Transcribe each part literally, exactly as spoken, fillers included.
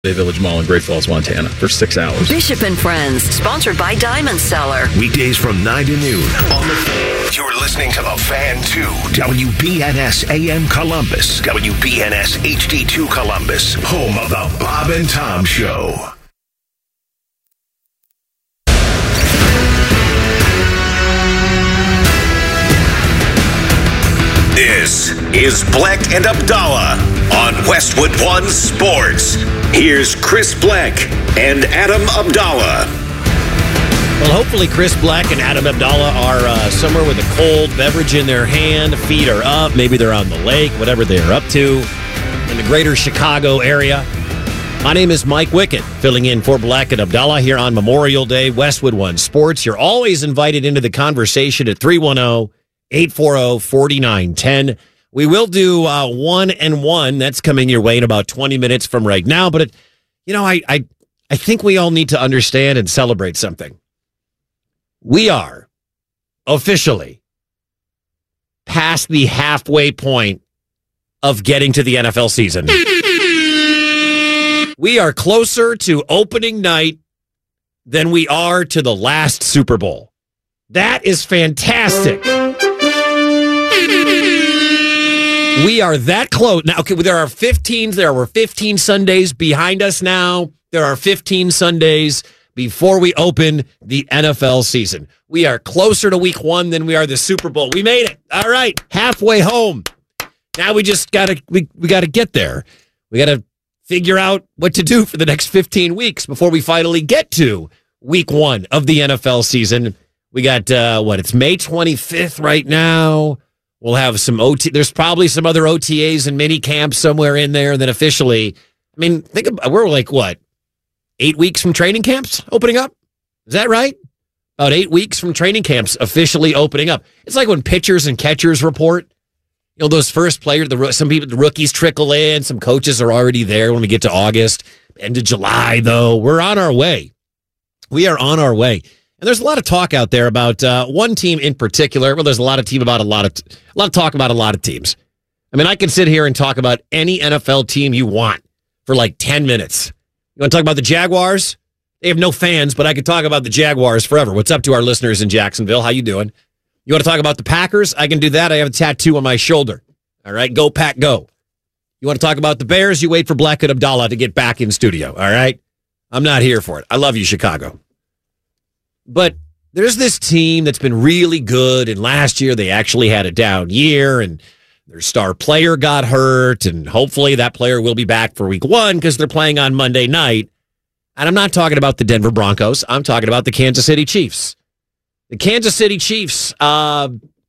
Bay Village Mall in Great Falls, Montana for six hours. Bishop and Friends, sponsored by Diamond Seller. Weekdays from nine to noon on the Fan. You're listening to The Fan two, W B N S A M Columbus, W B N S H D two Columbus, home of the Bob and Tom Show. This is Black and Abdallah on Westwood One Sports. Here's Chris Black and Adam Abdallah. Well, hopefully Chris Black and Adam Abdallah are uh, somewhere with a cold beverage in their hand, feet are up, maybe they're on the lake, whatever they're up to, in the greater Chicago area. My name is Mike Wickett, filling in for Black and Abdallah here on Memorial Day, Westwood One Sports. You're always invited into the conversation at three one zero, eight four zero, four nine one zero. We will do uh, one and one. That's coming your way in about twenty minutes from right now. But, it, you know, I, I, I think we all need to understand and celebrate something. We are officially past the halfway point of getting to the N F L season. We are closer to opening night than we are to the last Super Bowl. That is fantastic. We are that close. Now, okay, there are fifteen, there were fifteen Sundays behind us now. There are fifteen Sundays before we open the N F L season. We are closer to week one than we are the Super Bowl. We made it. All right. Halfway home. Now we just got to we, we got to get there. We got to figure out what to do for the next fifteen weeks before we finally get to week one of the N F L season. We got, uh, what, it's May twenty-fifth right now. We'll have some O T. There's probably some other O T As and mini camps somewhere in there. And then officially, I mean, think about, we're like, what, eight weeks from training camps opening up? Is that right? About eight weeks from training camps officially opening up. It's like when pitchers and catchers report. You know, those first players, the some people, the rookies trickle in. Some coaches are already there when we get to August. End of July, though. We're on our way. We are on our way. And there's a lot of talk out there about uh, one team in particular. Well, there's a lot of team about a lot of t- a lot of talk about a lot of teams. I mean, I can sit here and talk about any N F L team you want for like ten minutes. You want to talk about the Jaguars? They have no fans, but I could talk about the Jaguars forever. What's up to our listeners in Jacksonville? How you doing? You want to talk about the Packers? I can do that. I have a tattoo on my shoulder. All right, go Pack, go. You want to talk about the Bears? You wait for Black and Abdallah to get back in studio. All right, I'm not here for it. I love you, Chicago. But there's this team that's been really good, and last year they actually had a down year, and their star player got hurt, and hopefully that player will be back for week one because they're playing on Monday night. And I'm not talking about the Denver Broncos. I'm talking about the Kansas City Chiefs. The Kansas City Chiefs, uh,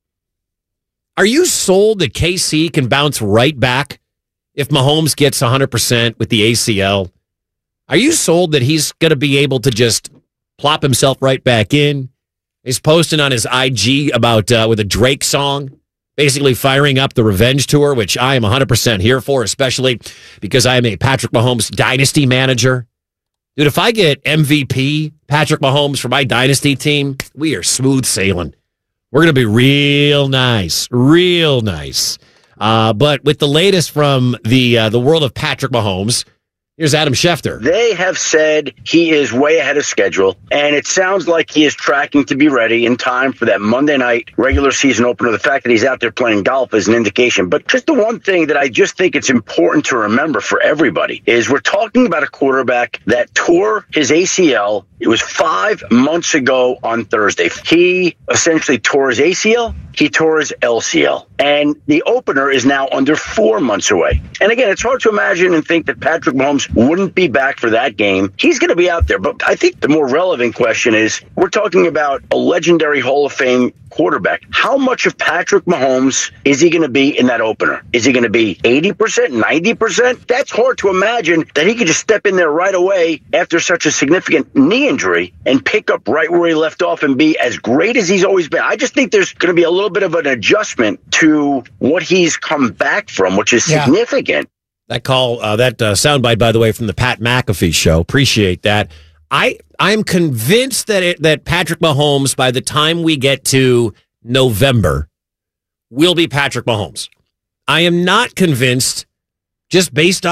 are you sold that K C can bounce right back if Mahomes gets one hundred percent with the A C L? Are you sold that he's going to be able to just plop himself right back in? He's posting on his I G about uh, with a Drake song, basically firing up the revenge tour, which I am one hundred percent here for, especially because I am a Patrick Mahomes dynasty manager. Dude, if I get M V P Patrick Mahomes for my dynasty team, we are smooth sailing. We're going to be real nice, real nice. Uh, but with the latest from the uh, the world of Patrick Mahomes, here's Adam Schefter. They have said he is way ahead of schedule, and it sounds like he is tracking to be ready in time for that Monday night regular season opener. The fact that he's out there playing golf is an indication. But just the one thing that I just think it's important to remember for everybody is we're talking about a quarterback that tore his A C L. It was five months ago on Thursday. He essentially tore his A C L. He tore his L C L. And the opener is now under four months away. And again, it's hard to imagine and think that Patrick Mahomes wouldn't be back for that game. He's going to be out there. But I think the more relevant question is, we're talking about a legendary Hall of Fame quarterback. How much of Patrick Mahomes is he going to be in that opener? Is he going to be eighty percent, ninety percent? That's hard to imagine that he could just step in there right away after such a significant knee injury and pick up right where he left off and be as great as he's always been. I just think there's going to be a little bit of an adjustment to what he's come back from, which is Yeah. significant. That call, uh, that uh, soundbite, by the way, from the Pat McAfee show. Appreciate that. I I'm convinced that it, that Patrick Mahomes, by the time we get to November, will be Patrick Mahomes. I am not convinced, just based on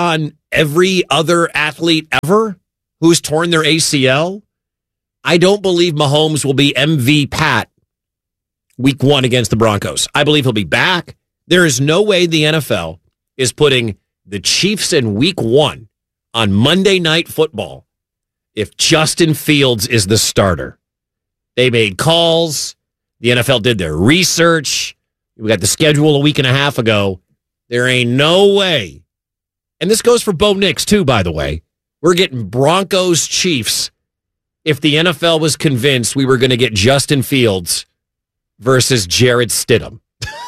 every other athlete ever who's torn their A C L, I don't believe Mahomes will be M V Pat week one against the Broncos. I believe he'll be back. There is no way the N F L is putting the Chiefs in week one on Monday Night Football if Justin Fields is the starter. They made calls. The N F L did their research. We got the schedule a week and a half ago. There ain't no way. And this goes for Bo Nix, too, by the way. We're getting Broncos Chiefs if the N F L was convinced we were going to get Justin Fields versus Jarrett Stidham.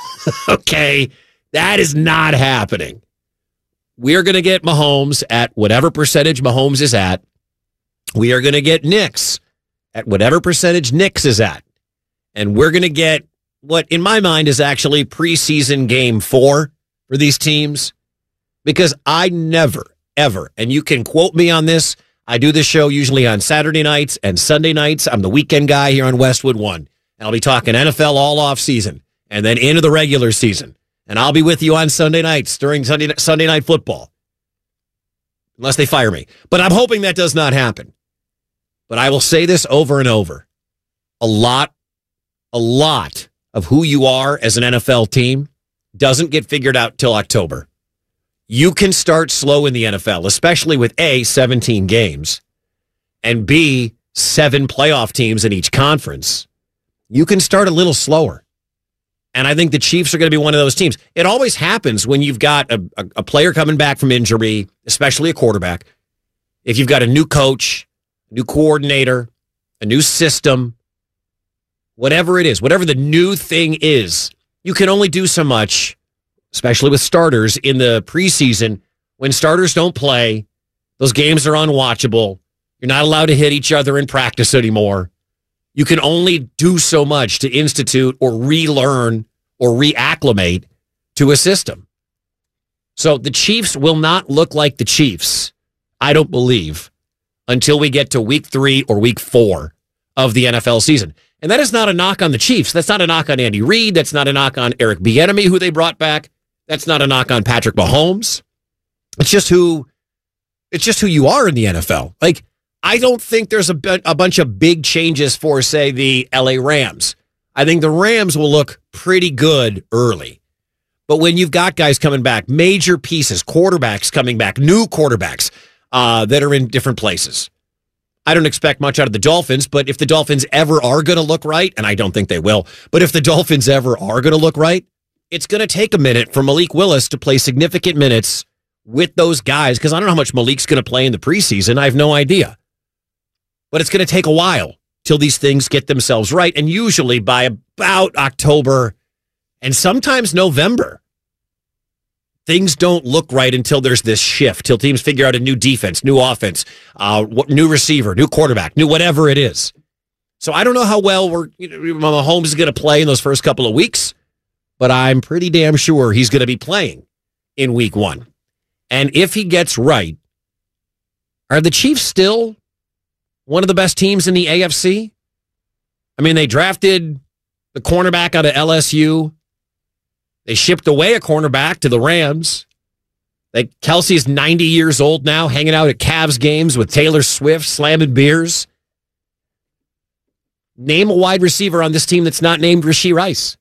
Okay? That is not happening. We are going to get Mahomes at whatever percentage Mahomes is at. We are going to get Nix at whatever percentage Nix is at. And we're going to get what, in my mind, is actually preseason game four for these teams. Because I never, ever, and you can quote me on this, I do this show usually on Saturday nights and Sunday nights. I'm the weekend guy here on Westwood One. And I'll be talking N F L all off season and then into the regular season. And I'll be with you on Sunday nights during Sunday, Sunday Night Football. Unless they fire me. But I'm hoping that does not happen. But I will say this over and over. A lot, a lot of who you are as an N F L team doesn't get figured out till October. You can start slow in the N F L, especially with A, seventeen games, and B, seven playoff teams in each conference. You can start a little slower. And I think the Chiefs are going to be one of those teams. It always happens when you've got a, a, a player coming back from injury, especially a quarterback. If you've got a new coach, a new coordinator, a new system, whatever it is, whatever the new thing is, you can only do so much, especially with starters in the preseason. When starters don't play, those games are unwatchable. You're not allowed to hit each other in practice anymore. You can only do so much to institute or relearn or reacclimate to a system. So the Chiefs will not look like the Chiefs, I don't believe, until we get to week three or week four of the N F L season. And that is not a knock on the Chiefs. That's not a knock on Andy Reid. That's not a knock on Eric Bieniemy, who they brought back. That's not a knock on Patrick Mahomes. It's just who, it's just who you are in the N F L. Like, I don't think there's a, a bunch of big changes for, say, the L A Rams. I think the Rams will look pretty good early. But when you've got guys coming back, major pieces, quarterbacks coming back, new quarterbacks uh, that are in different places, I don't expect much out of the Dolphins, but if the Dolphins ever are going to look right, and I don't think they will, but if the Dolphins ever are going to look right, it's going to take a minute for Malik Willis to play significant minutes with those guys, because I don't know how much Malik's going to play in the preseason. I have no idea. But it's going to take a while till these things get themselves right, and usually by about October and sometimes November, things don't look right until there's this shift, till teams figure out a new defense, new offense, uh, new receiver, new quarterback, new whatever it is. So I don't know how well we're, you know, Mahomes is going to play in those first couple of weeks, but I'm pretty damn sure he's going to be playing in week one. And if he gets right, are the Chiefs still one of the best teams in the A F C? I mean, they drafted the cornerback out of L S U. They shipped away a cornerback to the Rams. Like, Kelsey's ninety years old now, hanging out at Cavs games with Taylor Swift, slamming beers. Name a wide receiver on this team that's not named Rashee Rice.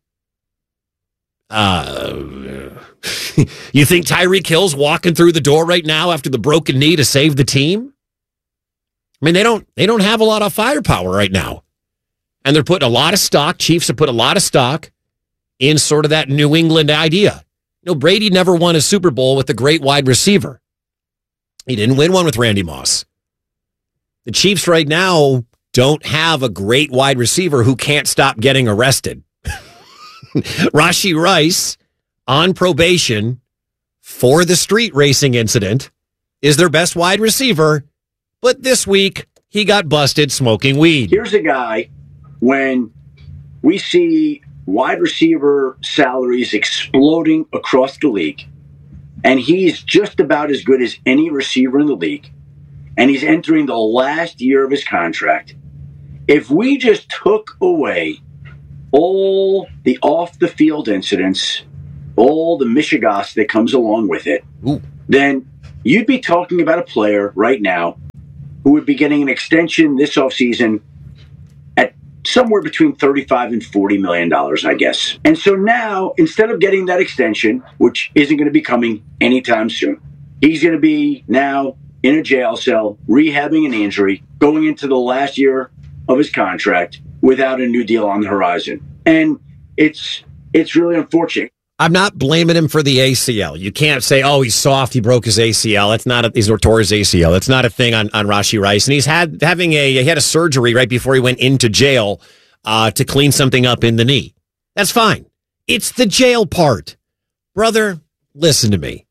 Uh, you think Tyreek Hill's walking through the door right now after the broken knee to save the team? I mean, they don't they don't have a lot of firepower right now. And they're putting a lot of stock, Chiefs have put a lot of stock in sort of that New England idea. You know, Brady never won a Super Bowl with a great wide receiver. He didn't win one with Randy Moss. The Chiefs right now don't have a great wide receiver who can't stop getting arrested. Rashee Rice, on probation for the street racing incident, is their best wide receiver. But this week, he got busted smoking weed. Here's a guy, when we see wide receiver salaries exploding across the league, and he's just about as good as any receiver in the league, and he's entering the last year of his contract. If we just took away all the off-the-field incidents, all the mishigas that comes along with it, Ooh. then you'd be talking about a player right now who would be getting an extension this offseason at somewhere between thirty-five and forty million dollars, I guess. And so now, instead of getting that extension, which isn't going to be coming anytime soon, he's going to be now in a jail cell, rehabbing an injury, going into the last year of his contract without a new deal on the horizon. And it's it's really unfortunate. I'm not blaming him for the A C L. You can't say, oh, he's soft, he broke his A C L. That's not a, he's tore his A C L. That's not a thing on, on Rashee Rice. And he's had having a he had a surgery right before he went into jail uh, to clean something up in the knee. That's fine. It's the jail part. Brother, listen to me.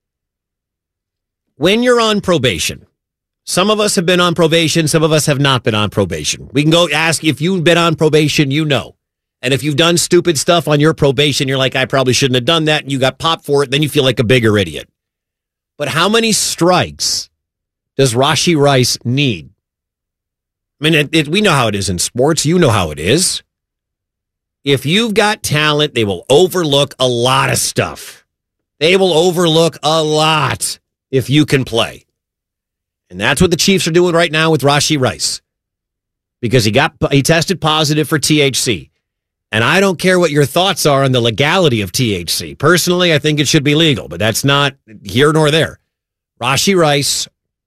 When you're on probation, some of us have been on probation, some of us have not been on probation. We can go ask if you've been on probation, you know. And if you've done stupid stuff on your probation, you're like, I probably shouldn't have done that, and you got popped for it, then you feel like a bigger idiot. But how many strikes does Rashee Rice need? I mean, it, it, we know how it is in sports. You know how it is. If you've got talent, they will overlook a lot of stuff. They will overlook a lot if you can play. And that's what the Chiefs are doing right now with Rashee Rice. Because he got he tested positive for T H C. And I don't care what your thoughts are on the legality of T H C. Personally, I think it should be legal, but that's not here nor there. Rashee Rice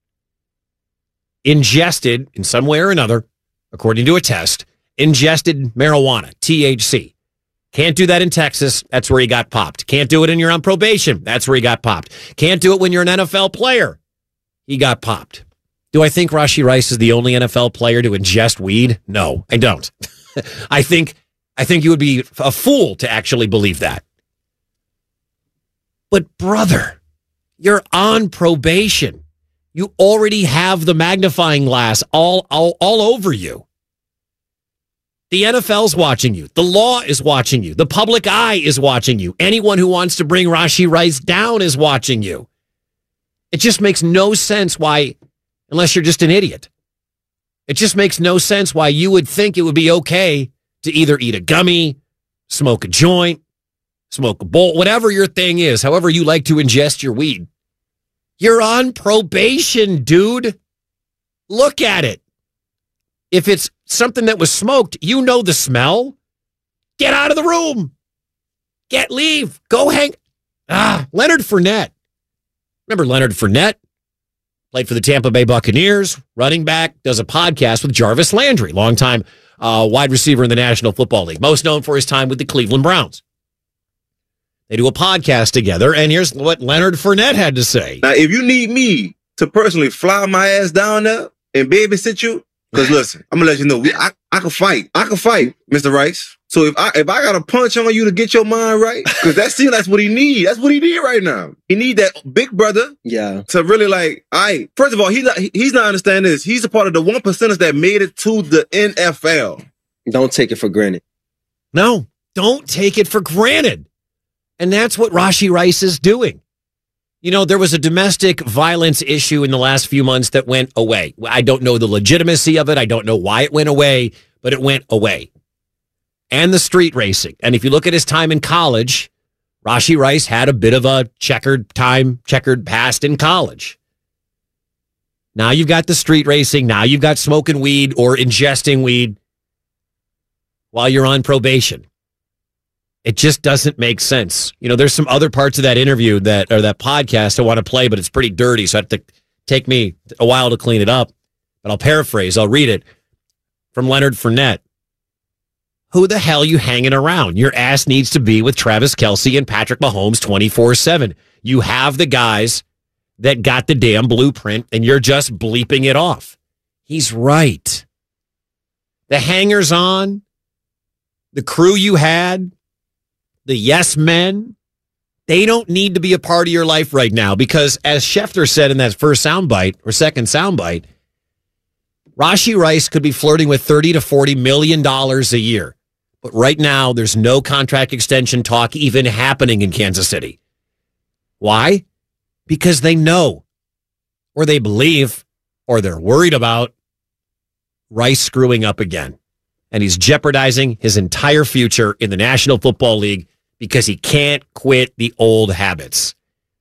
ingested, in some way or another, according to a test, ingested marijuana, T H C. Can't do that in Texas. That's where he got popped. Can't do it when you're on probation. That's where he got popped. Can't do it when you're an N F L player. He got popped. Do I think Rashee Rice is the only N F L player to ingest weed? No, I don't. I think I think you would be a fool to actually believe that. But brother, you're on probation. You already have the magnifying glass all, all, all over you. The N F L's watching you. The law is watching you. The public eye is watching you. Anyone who wants to bring Rashee Rice down is watching you. It just makes no sense why, unless you're just an idiot. It just makes no sense why you would think it would be okay to either eat a gummy, smoke a joint, smoke a bowl, whatever your thing is, however you like to ingest your weed. You're on probation, dude. Look at it. If it's something that was smoked, you know the smell. Get out of the room. Get leave. Go hang. Ah, Leonard Fournette. Remember Leonard Fournette? Played for the Tampa Bay Buccaneers, running back, does a podcast with Jarvis Landry, longtime uh, wide receiver in the National Football League, most known for his time with the Cleveland Browns. They do a podcast together, and here's what Leonard Fournette had to say. Now, if you need me to personally fly my ass down there and babysit you, because listen, I'm gonna let you know, we, I I can fight. I can fight, Mister Rice. So if I if I got a punch on you to get your mind right, because that's see, that's what he need. That's what he need right now. He need that big brother, yeah, to really like. I right, first of all, he's not he's not understanding this. He's a part of the one percenters that made it to the N F L. Don't take it for granted. No, don't take it for granted. And that's what Rashee Rice is doing. You know, there was a domestic violence issue in the last few months that went away. I don't know the legitimacy of it. I don't know why it went away, but it went away. And the street racing. And if you look at his time in college, Rashee Rice had a bit of a checkered time, checkered past in college. Now you've got the street racing. Now you've got smoking weed or ingesting weed while you're on probation. It just doesn't make sense. You know, there's some other parts of that interview that or that podcast I want to play, but it's pretty dirty, so I have to take me a while to clean it up. But I'll paraphrase. I'll read it from Leonard Fournette. Who the hell are you hanging around? Your ass needs to be with Travis Kelce and Patrick Mahomes twenty-four seven. You have the guys that got the damn blueprint, and you're just bleeping it off. He's right. The hangers-on, the crew you had, the yes men, they don't need to be a part of your life right now because, as Schefter said in that first soundbite or second soundbite, Rashee Rice could be flirting with thirty to forty million dollars a year. But right now, there's no contract extension talk even happening in Kansas City. Why? Because they know, or they believe, or they're worried about Rice screwing up again. And he's jeopardizing his entire future in the National Football League because he can't quit the old habits.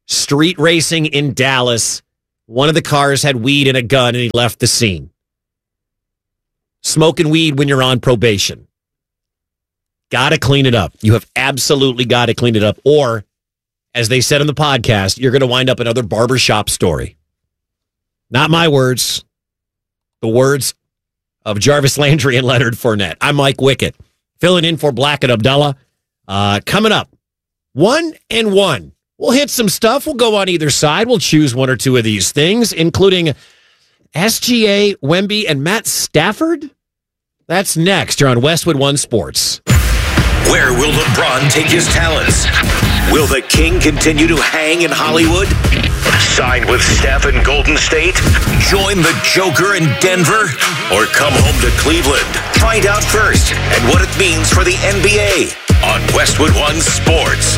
street racing in Dallas. One of the cars had weed and a gun, and he left the scene. Smoking weed when you're on probation. Got to clean it up. You have absolutely got to clean it up. Or, as they said in the podcast, you're going to wind up another barbershop story. Not my words. The words of Jarvis Landry and Leonard Fournette. I'm Mike Wickett, filling in for Black and Abdullah. Uh, coming up, one and one. We'll hit some stuff. We'll go on either side. We'll choose one or two of these things, including S G A, Wemby, and Matt Stafford. That's next. You're on Westwood One Sports. Where will LeBron take his talents? Will the King continue to hang in Hollywood? Sign with Steph in Golden State? Join the Joker in Denver? Or come home to Cleveland? Find out first and what it means for the N B A on Westwood One Sports.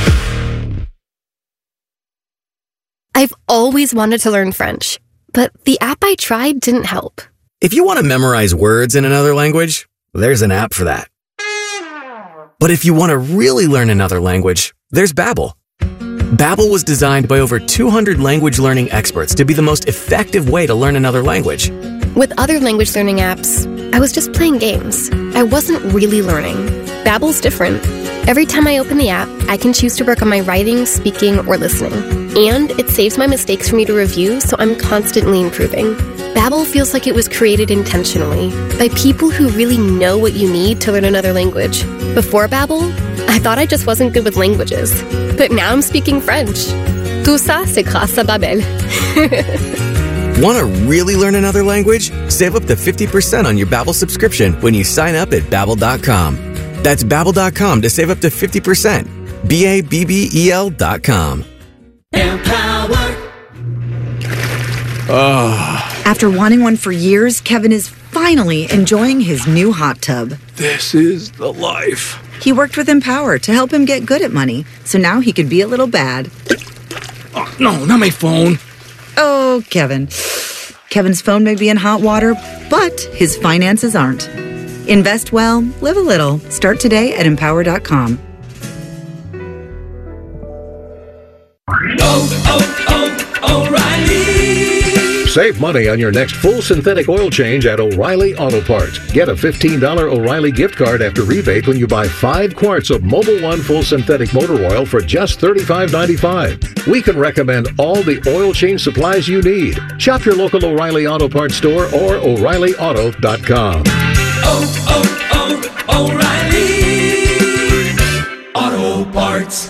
I've always wanted to learn French, but the app I tried didn't help. If you want to memorize words in another language, there's an app for that. But if you want to really learn another language, there's Babbel. Babbel was designed by over two hundred language learning experts to be the most effective way to learn another language. With other language learning apps, I was just playing games. I wasn't really learning. Babbel's different. Every time I open the app, I can choose to work on my writing, speaking, or listening. And it saves my mistakes for me to review, so I'm constantly improving. Babbel feels like it was created intentionally by people who really know what you need to learn another language. Before Babbel, I thought I just wasn't good with languages. But now I'm speaking French. Tout ça, c'est grâce à Babbel. Want to really learn another language? Save up to fifty percent on your Babbel subscription when you sign up at Babbel dot com. That's Babbel dot com to save up to fifty percent. B A B B E L dot com. Empower. Oh. After wanting one for years, Kevin is finally enjoying his new hot tub. This is the life. He worked with Empower to help him get good at money, so now he could be a little bad. Oh, no, not my phone. Oh, Kevin. Kevin's phone may be in hot water, but his finances aren't. Invest well, live a little. Start today at Empower dot com. Oh, oh, oh, O'Reilly! Save money on your next full synthetic oil change at O'Reilly Auto Parts. Get a fifteen dollars O'Reilly gift card after rebate when you buy five quarts of Mobil One full synthetic motor oil for just thirty-five ninety-five. We can recommend all the oil change supplies you need. Shop your local O'Reilly Auto Parts store or O'Reilly Auto dot com. Oh, oh, oh, O'Reilly Auto Parts.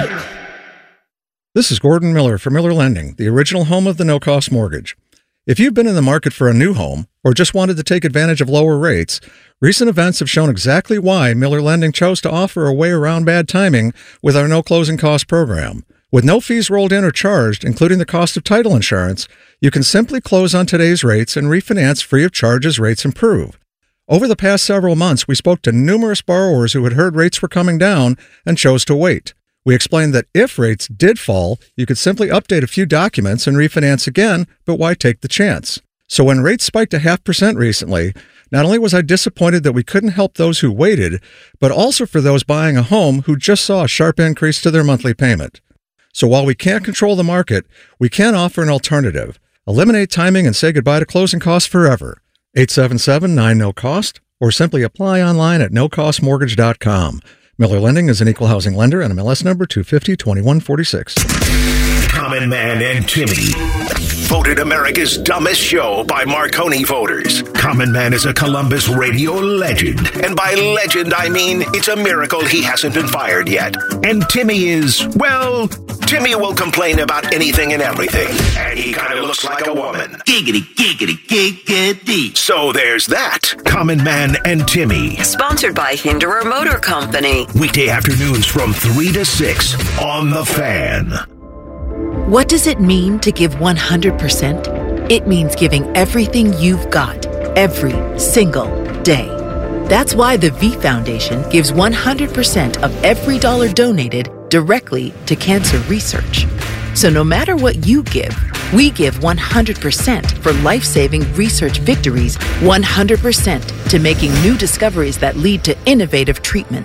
This is Gordon Miller for Miller Lending, the original home of the no-cost mortgage. If you've been in the market for a new home or just wanted to take advantage of lower rates, recent events have shown exactly why Miller Lending chose to offer a way around bad timing with our no-closing cost program. With no fees rolled in or charged, including the cost of title insurance, you can simply close on today's rates and refinance free of charge as rates improve. Over the past several months, we spoke to numerous borrowers who had heard rates were coming down and chose to wait. We explained that if rates did fall, you could simply update a few documents and refinance again, but why take the chance? So when rates spiked a half percent recently, not only was I disappointed that we couldn't help those who waited, but also for those buying a home who just saw a sharp increase to their monthly payment. So while we can't control the market, we can offer an alternative. Eliminate timing and say goodbye to closing costs forever. eight seven seven, nine, no cost, or simply apply online at no cost mortgage dot com. Miller Lending is an equal housing lender and M L S number two fifty, twenty-one forty-six. Common Man and Timmy. Voted America's dumbest show by Marconi voters. Common Man is a Columbus radio legend. And by legend, I mean it's a miracle he hasn't been fired yet. And Timmy is, well, Timmy will complain about anything and everything. And he kind of looks like a woman. Giggity, giggity, giggity. So there's that. Common Man and Timmy. Sponsored by Hinderer Motor Company. Weekday afternoons from three to six on The Fan. What does it mean to give one hundred percent? It means giving everything you've got, every single day. That's why the V Foundation gives one hundred percent of every dollar donated directly to cancer research. So no matter what you give, we give one hundred percent for life-saving research victories, one hundred percent to making new discoveries that lead to innovative treatments,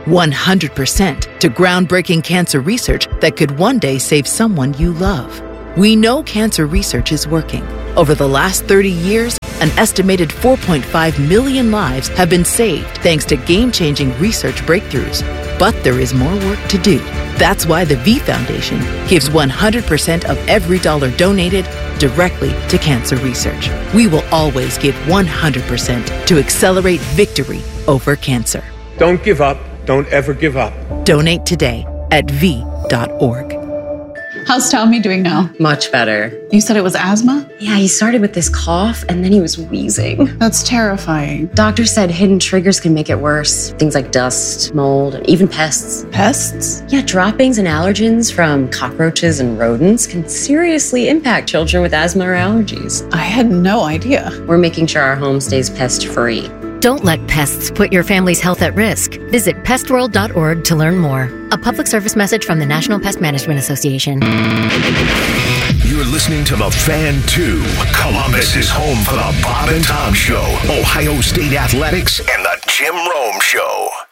one hundred percent to groundbreaking cancer research that could one day save someone you love. We know cancer research is working. Over the last thirty years, an estimated four point five million lives have been saved thanks to game-changing research breakthroughs. But there is more work to do. That's why the V Foundation gives one hundred percent of every dollar donated directly to cancer research. We will always give one hundred percent to accelerate victory over cancer. Don't give up. Don't ever give up. Donate today at v dot org. How's Tommy doing now? Much better. You said it was asthma? Yeah, he started with this cough and then he was wheezing. That's terrifying. Doctor said hidden triggers can make it worse. Things like dust, mold, and even pests. Pests? Yeah, droppings and allergens from cockroaches and rodents can seriously impact children with asthma or allergies. I had no idea. We're making sure our home stays pest-free. Don't let pests put your family's health at risk. Visit pest world dot org to learn more. A public service message from the National Pest Management Association. You're listening to The Fan two. Columbus is home for the Bob and Tom Show, Ohio State Athletics, and the Jim Rome Show.